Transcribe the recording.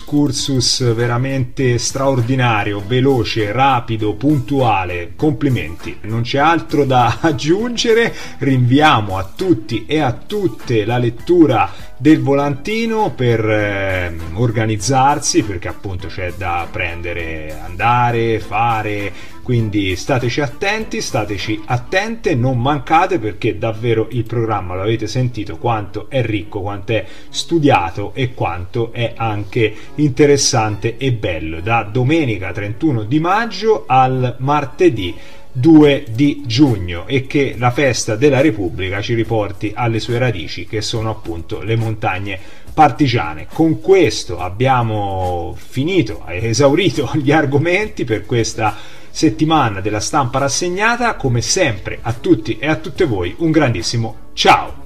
excursus veramente straordinario, veloce, rapido, puntuale. Complimenti, non c'è altro da aggiungere. Rinviamo a tutti e a tutte la lettura del volantino per organizzarsi, perché appunto c'è da prendere, andare, fare, quindi stateci attenti, stateci attente, non mancate, perché davvero il programma, lo avete sentito quanto è ricco, quanto è studiato e quanto è anche interessante e bello, da domenica 31 di maggio al martedì 2 di giugno, e che la festa della Repubblica ci riporti alle sue radici, che sono appunto le montagne partigiane. Con questo abbiamo finito, esaurito gli argomenti per questa settimana della stampa rassegnata. Come sempre, a tutti e a tutte voi un grandissimo ciao!